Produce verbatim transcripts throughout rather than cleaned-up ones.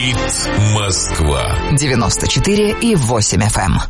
Говорит Москва. девяносто четыре и восемь эф эм.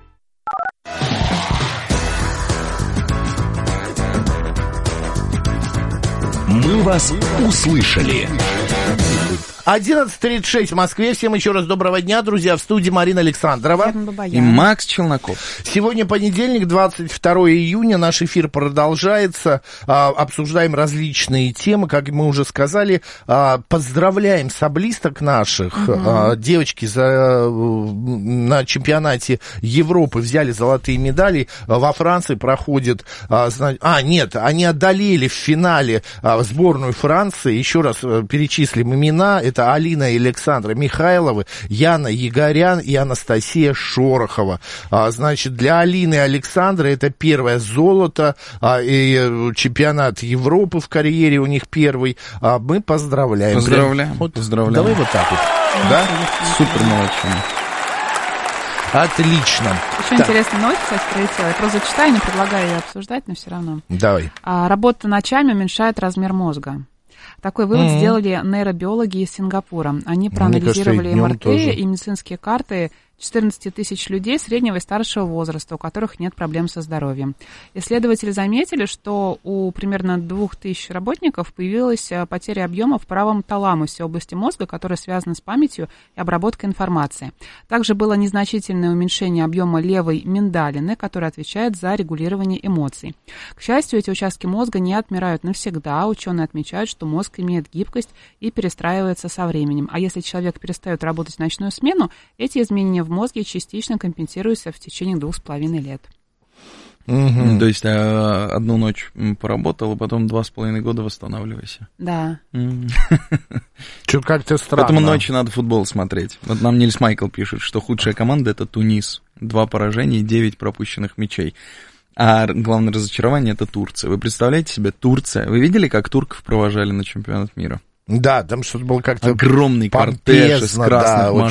Мы вас услышали. одиннадцать тридцать шесть в Москве. Всем еще раз доброго дня, друзья. В студии Марина Александрова и Макс Челноков. Сегодня понедельник, двадцать второго июня. Наш эфир продолжается. А, обсуждаем различные темы. Как мы уже сказали, а, поздравляем саблисток наших. Угу. А, девочки за, на чемпионате Европы взяли золотые медали. Во Франции проходит... А, а нет, они одолели в финале а, сборную Франции. Еще раз перечислим имена. Это Алина и Александра Михайловы, Яна Егорян и Анастасия Шорохова. А, значит, для Алины и Александры это первое золото, а, и чемпионат Европы в карьере у них первый. А, мы поздравляем. Поздравляем. Вот, поздравляем. Давай вот так вот. Да? Супер молодчина. Отлично. Еще так. интересная новость, кстати, прилетела. Я просто зачитаю, не предлагаю ее обсуждать, но все равно. Давай. А, работа ночами уменьшает размер мозга. Такой вывод mm-hmm. сделали нейробиологи из Сингапура. Они проанализировали эм эр тэ и медицинские карты четырнадцати тысяч людей среднего и старшего возраста, у которых нет проблем со здоровьем. Исследователи заметили, что у примерно двух тысяч работников появилась потеря объема в правом таламусе области мозга, которая связана с памятью и обработкой информации. Также было незначительное уменьшение объема левой миндалины, которая отвечает за регулирование эмоций. К счастью, эти участки мозга не отмирают навсегда. Ученые отмечают, что мозг имеет гибкость и перестраивается со временем. А если человек перестает работать в ночную смену, эти изменения в мозге частично компенсируются в течение двух с половиной лет. Угу. То есть а, одну ночь поработал, а потом два с половиной года восстанавливайся. Да. Что-то как-то странно. Поэтому ночью надо футбол смотреть. Вот нам Нильс Майкл пишет, что худшая команда — это Тунис. Два поражения и девять пропущенных мячей. А главное разочарование — это Турция. Вы представляете себе, Турция? Вы видели, как турков провожали на чемпионат мира? Да, там что-то было как-то огромный кортеж из красных да, машин.